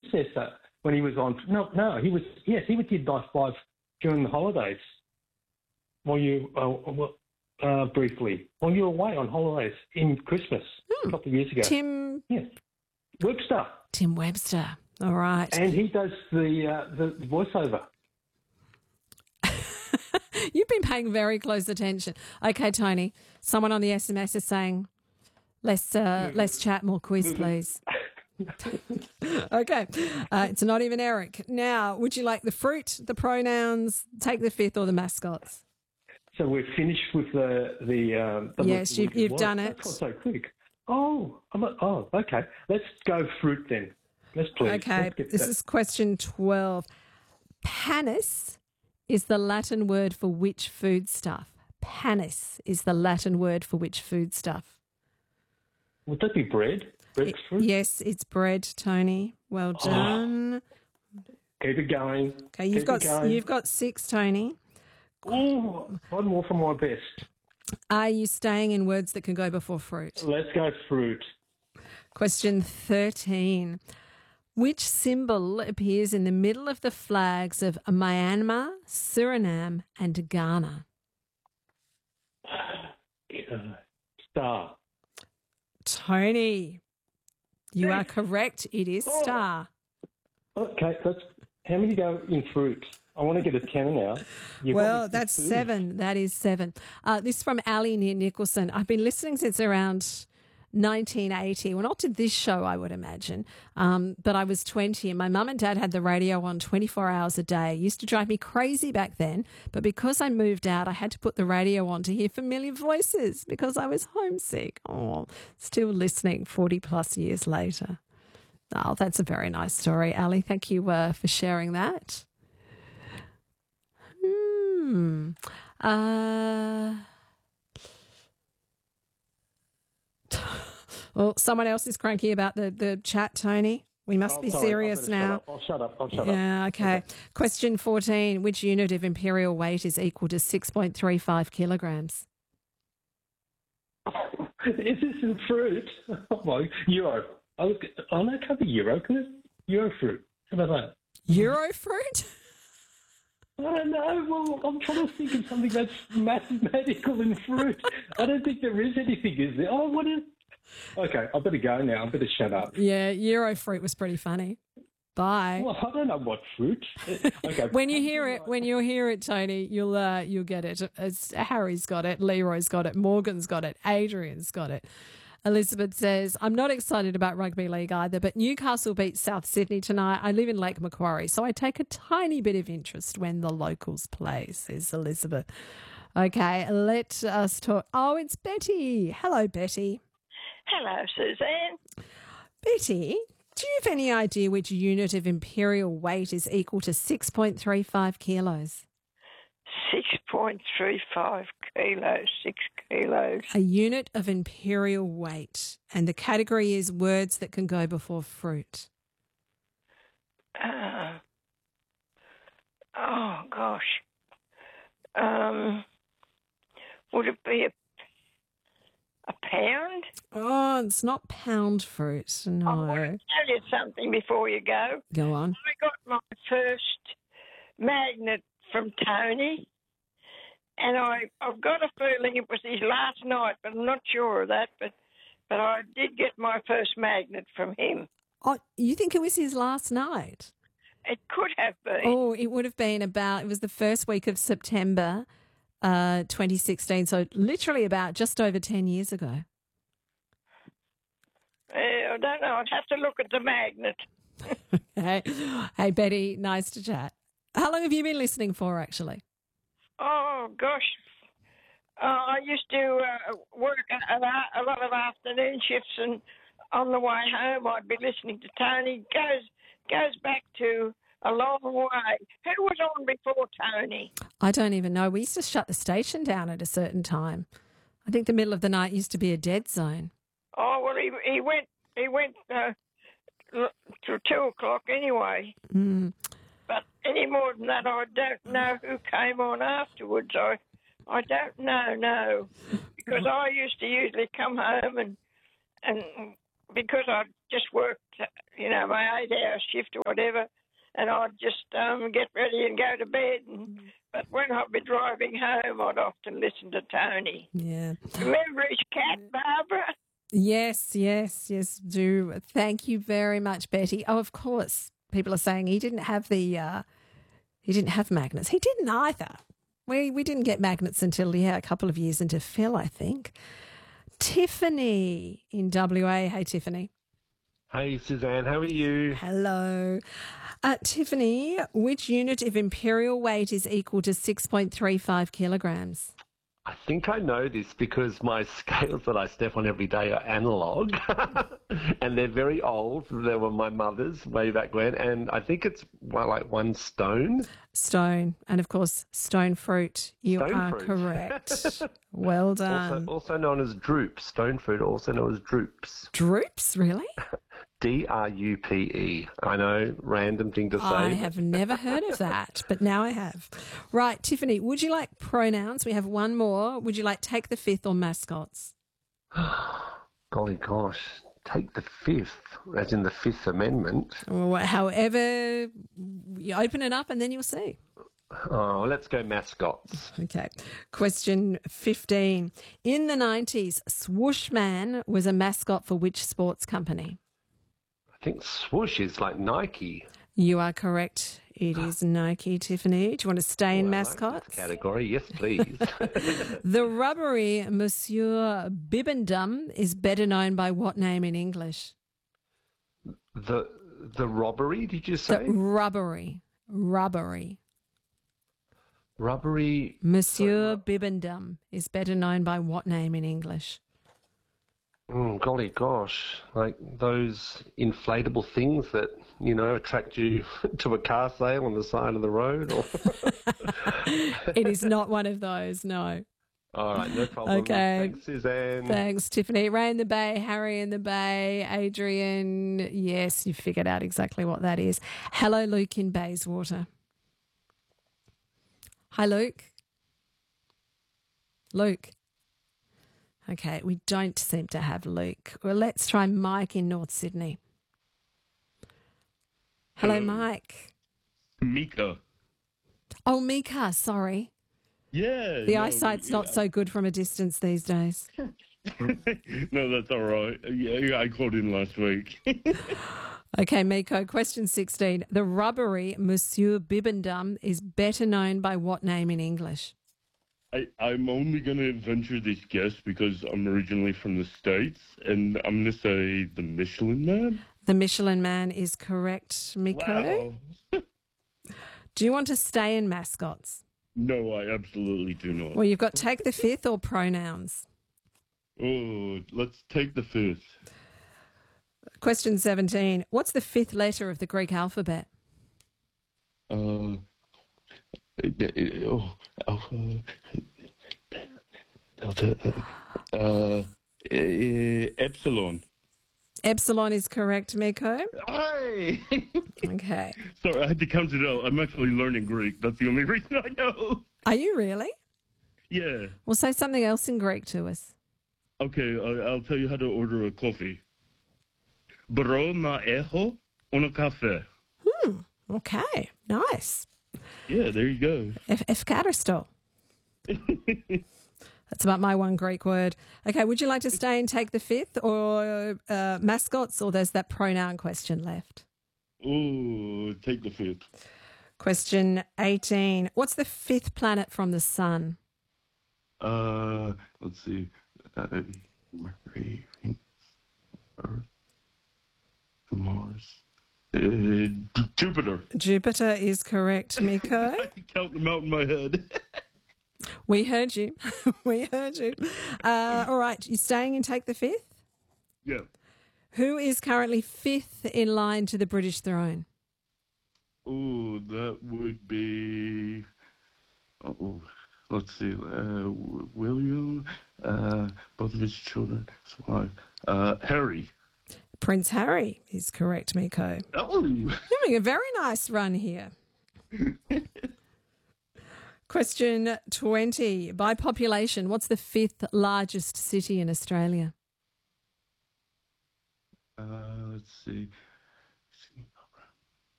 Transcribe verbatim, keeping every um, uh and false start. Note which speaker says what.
Speaker 1: says that when he was on. No, no, he was. Yes, he did Night Five during the holidays. While you, uh, uh, briefly, while you were away on holidays in Christmas
Speaker 2: hmm.
Speaker 1: a couple of years ago.
Speaker 2: Tim.
Speaker 1: Yes, Webster.
Speaker 2: Tim Webster. All right.
Speaker 1: And he does the uh, the voiceover.
Speaker 2: You've been paying very close attention. Okay, Tony. Someone on the S M S is saying, less, uh, less chat, more quiz, please. Okay. Uh, it's not even Eric. Now, would you like the fruit, the pronouns, take the fifth, or the mascots?
Speaker 1: So we're finished with the... the, um, the
Speaker 2: yes, you've, you've done it.
Speaker 1: That's so quick. Oh, I'm a, oh, okay. Let's go fruit then. Let's please.
Speaker 2: Okay,
Speaker 1: Let's
Speaker 2: this
Speaker 1: that.
Speaker 2: is question twelve. Panis is the Latin word for which foodstuff? Panis is the Latin word for which foodstuff?
Speaker 1: Would that be bread? Breadfruit?
Speaker 2: Yes, it's bread, Tony. Well done.
Speaker 1: Oh, keep it going.
Speaker 2: Okay, you've
Speaker 1: keep
Speaker 2: got
Speaker 1: going.
Speaker 2: you've got six, Tony.
Speaker 1: Oh, one more from my best.
Speaker 2: Are you staying in words that can go before fruit?
Speaker 1: Let's go fruit.
Speaker 2: Question thirteen. Which symbol appears in the middle of the flags of Myanmar, Suriname, and Ghana?
Speaker 1: Uh, star.
Speaker 2: Tony, you are correct. It is star.
Speaker 1: Okay, that's how many go in fruit? I want to get a ten now. You've
Speaker 2: well,
Speaker 1: got
Speaker 2: that's
Speaker 1: food.
Speaker 2: seven. That is seven. Uh, this is from Ali near Nicholson. I've been listening since around nineteen eighty. Well, not to this show, I would imagine, um, but I was twenty and my mum and dad had the radio on twenty-four hours a day. It used to drive me crazy back then, but because I moved out, I had to put the radio on to hear familiar voices because I was homesick. Oh, still listening forty plus years later. Oh, that's a very nice story, Ali. Thank you uh, for sharing that. Hmm. Uh... Well, someone else is cranky about the, the chat, Tony. We must
Speaker 1: Oh,
Speaker 2: be
Speaker 1: sorry,
Speaker 2: serious now.
Speaker 1: I'll shut up. I'll shut up. I'll shut
Speaker 2: yeah,
Speaker 1: up.
Speaker 2: okay.
Speaker 1: okay.
Speaker 2: Question fourteen. Which unit of imperial weight is equal to six point three five kilograms?
Speaker 1: Is this in fruit? Oh, my. Euro. I was, oh, no, it can't be euro, can it? Euro fruit. How about that?
Speaker 2: Euro fruit?
Speaker 1: I don't know. Well, I'm trying to think of something that's mathematical in fruit. I don't think there is anything, is there? Oh, what is... Okay, I better go now. I better shut up.
Speaker 2: Yeah, Euro fruit was pretty funny. Bye.
Speaker 1: Well, I don't know what fruit. Okay.
Speaker 2: When you hear it, when you hear it, Tony, you'll uh, you'll get it. It's, Harry's got it, Leroy's got it, Morgan's got it, Adrian's got it. Elizabeth says, I'm not excited about rugby league either, but Newcastle beat South Sydney tonight. I live in Lake Macquarie, so I take a tiny bit of interest when the locals play, says Elizabeth. Okay, let us talk. Oh, it's Betty. Hello, Betty.
Speaker 3: Hello, Suzanne.
Speaker 2: Betty, do you have any idea which unit of imperial weight is equal to six point three five kilos?
Speaker 3: six point three five kilos, six kilos.
Speaker 2: A unit of imperial weight. And the category is words that can go before fruit.
Speaker 3: Uh, oh, gosh. Um, would it be a, a pound?
Speaker 2: Oh, it's not pound fruit, no.
Speaker 3: I want to tell you something before you go.
Speaker 2: Go on.
Speaker 3: I got my first magnet from Tony, and I, I've got a feeling it was his last night, but I'm not sure of that, but, but I did get my first magnet from him.
Speaker 2: Oh, you think it was his last night?
Speaker 3: It could have been.
Speaker 2: Oh, it would have been about, it was the first week of September uh, twenty sixteen, so literally about just over ten years ago.
Speaker 3: Uh, I don't know. I'd have to look at the magnet.
Speaker 2: hey, hey, Betty, nice to chat. How long have you been listening for, actually?
Speaker 3: Oh, gosh. Uh, I used to uh, work a, a lot of afternoon shifts, and on the way home I'd be listening to Tony. Goes goes back to a long way. Who was on before Tony?
Speaker 2: I don't even know. We used to shut the station down at a certain time. I think the middle of the night used to be a dead zone.
Speaker 3: Oh, well, he, he went, he went uh, to two o'clock anyway.
Speaker 2: Mm.
Speaker 3: But any more than that, I don't know who came on afterwards. I I don't know, no. Because I used to usually come home and, and because I just worked, you know, my eight-hour shift or whatever, and I'd just um, get ready and go to bed. And, but when I'd be driving home, I'd often listen to Tony.
Speaker 2: Yeah.
Speaker 3: Remember his cat, Barbara?
Speaker 2: Yes, yes, yes, do. Thank you very much, Betty. Oh, of course. People are saying he didn't have the, uh, he didn't have magnets. He didn't either. We we didn't get magnets until, yeah, a couple of years into Phil, I think. Tiffany in W A. Hey, Tiffany.
Speaker 4: Hey, Suzanne, how are you?
Speaker 2: Hello. Uh, Tiffany, which unit of imperial weight is equal to six point three five kilograms?
Speaker 4: I think I know this because my scales that I step on every day are analog and they're very old. They were my mother's way back when, and I think it's well, like one stone.
Speaker 2: Stone. And, of course, stone fruit. You
Speaker 4: Stone
Speaker 2: are
Speaker 4: fruit.
Speaker 2: correct. Well done.
Speaker 4: Also, also known as droops. Stone fruit, also known as droops.
Speaker 2: Droops, really?
Speaker 4: D R U P E. I know, random thing to say.
Speaker 2: I have never heard of that, but now I have. Right, Tiffany, would you like pronouns? We have one more. Would you like take the fifth or mascots?
Speaker 4: Golly gosh. Take the fifth, as in the Fifth Amendment.
Speaker 2: Or however, you open it up and then you'll see.
Speaker 4: Oh, let's go mascots.
Speaker 2: Okay. Question fifteen. In the nineties, Swoosh Man was a mascot for which sports company?
Speaker 4: I think swoosh is like Nike.
Speaker 2: You are correct. It is Nike, Tiffany. Do you want to stay in
Speaker 4: Oh, I like
Speaker 2: mascots?
Speaker 4: this category, yes, please.
Speaker 2: The rubbery Monsieur Bibendum is better known by what name in English?
Speaker 4: the the robbery? Did you
Speaker 2: The
Speaker 4: say
Speaker 2: rubbery. Rubbery.
Speaker 4: rubbery?
Speaker 2: Monsieur Bibendum is better known by what name in English?
Speaker 4: Mm, golly gosh, like those inflatable things that you know attract you to a car sale on the side of the road. Or...
Speaker 2: It is not one of those, no.
Speaker 4: All right, no problem.
Speaker 2: Okay.
Speaker 4: Thanks, Suzanne.
Speaker 2: Thanks, Tiffany. Ray in the Bay, Harry in the Bay, Adrian. Yes, you figured out exactly what that is. Hello, Luke in Bayswater. Hi, Luke. Luke. Okay, we don't seem to have Luke. Well, let's try Mike in North Sydney. Hello,
Speaker 5: Hello.
Speaker 2: Mike.
Speaker 5: Mika.
Speaker 2: Oh, Mika, sorry.
Speaker 5: Yeah.
Speaker 2: The
Speaker 5: no,
Speaker 2: eyesight's not
Speaker 5: yeah.
Speaker 2: so good from a distance these days.
Speaker 5: No, that's all right. Yeah, yeah, I called in last week.
Speaker 2: Okay, Miko, question sixteen. The rubbery Monsieur Bibendum is better known by what name in English?
Speaker 5: I, I'm only going to venture this guess because I'm originally from the States, and I'm going to say the Michelin Man.
Speaker 2: The Michelin Man is correct, Miko.
Speaker 5: Wow.
Speaker 2: Do you want to stay in mascots?
Speaker 5: No, I absolutely do not.
Speaker 2: Well, you've got take the fifth or pronouns.
Speaker 5: Oh, let's take the fifth.
Speaker 2: Question seventeen. What's the fifth letter of the Greek alphabet?
Speaker 5: Uh, oh, alpha, delta, uh, uh, epsilon.
Speaker 2: Epsilon is correct, Miko.
Speaker 5: Hey!
Speaker 2: Okay.
Speaker 5: Sorry, I had to count it out. I'm actually learning Greek. That's the only reason I know.
Speaker 2: Are you really?
Speaker 5: Yeah.
Speaker 2: Well, say something else in Greek to us.
Speaker 5: Okay, I, I'll tell you how to order a coffee. Bro na echo una café.
Speaker 2: Hmm. Okay. Nice.
Speaker 5: Yeah, there you go.
Speaker 2: F- Efkaristo. That's about my one Greek word. Okay, would you like to stay and take the fifth or uh, mascots, or there's that pronoun question left?
Speaker 5: Ooh, take the fifth.
Speaker 2: Question eighteen. What's the fifth planet from the sun?
Speaker 5: Uh, let's see. Uh, Mercury, Venus, Earth, Mars, uh, Jupiter.
Speaker 2: Jupiter is correct, Miko.
Speaker 5: I can count them out in my head.
Speaker 2: We heard you. We heard you. Uh, all right, you staying and take the fifth?
Speaker 5: Yeah.
Speaker 2: Who is currently fifth in line to the British throne?
Speaker 5: Oh, that would be. Oh, let's see. Uh, William, uh, both of his children, his wife, uh, Harry.
Speaker 2: Prince Harry is correct, Miko.
Speaker 5: Oh.
Speaker 2: Having a very nice run here. Question twenty. By population, what's the fifth largest city in Australia?
Speaker 5: Uh, let's see.